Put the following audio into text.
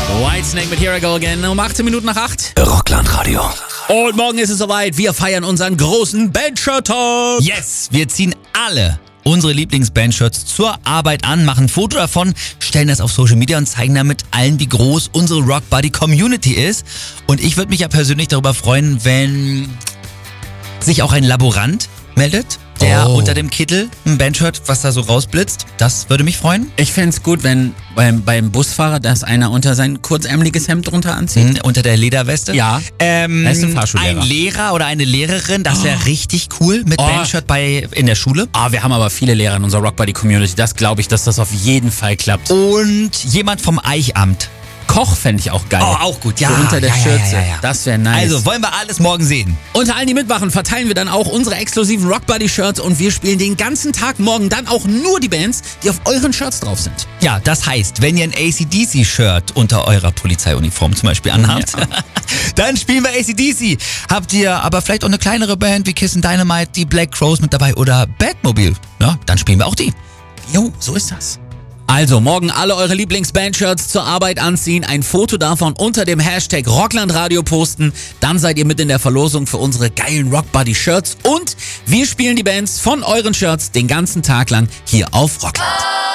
Whitesnake mit Here I Go Again um 18 Minuten nach 8. Rockland Radio. Und morgen ist es soweit. Wir feiern unseren großen Bandshirt-Tag. Yes, wir ziehen alle unsere Lieblingsbandshirts zur Arbeit an, machen ein Foto davon, stellen das auf Social Media und zeigen damit allen, wie groß unsere Rock Buddy Community ist. Und ich würde mich ja persönlich darüber freuen, wenn sich auch ein Laborant meldet, der unter dem Kittel ein Bandshirt, was da so rausblitzt. Das würde mich freuen. Ich fände es gut, wenn beim Busfahrer, dass einer unter sein kurzärmeliges Hemd drunter anzieht. Unter der Lederweste. Ja. Er ist ein Fahrschullehrer. Ein Lehrer oder eine Lehrerin, das wäre richtig cool mit Bandshirt in der Schule. Wir haben aber viele Lehrer in unserer Rock Buddy Community. Das glaube ich, dass das auf jeden Fall klappt. Und jemand vom Eichamt. Koch fände ich auch geil. Auch gut, ja. So unter der Schürze. Ja. Das wäre nice. Also, wollen wir alles morgen sehen. Unter allen, die mitmachen, verteilen wir dann auch unsere exklusiven Rock Buddy Shirts und wir spielen den ganzen Tag morgen dann auch nur die Bands, die auf euren Shirts drauf sind. Ja, das heißt, wenn ihr ein AC/DC-Shirt unter eurer Polizeiuniform zum Beispiel anhabt, dann spielen wir AC/DC. Habt ihr aber vielleicht auch eine kleinere Band wie Kiss and Dynamite, die Black Crowes mit dabei oder Batmobile, dann spielen wir auch die. Jo, so ist das. Also, morgen alle eure Lieblingsbandshirts zur Arbeit anziehen, ein Foto davon unter dem Hashtag Rocklandradio posten, dann seid ihr mit in der Verlosung für unsere geilen Rock Buddy Shirts und wir spielen die Bands von euren Shirts den ganzen Tag lang hier auf Rockland.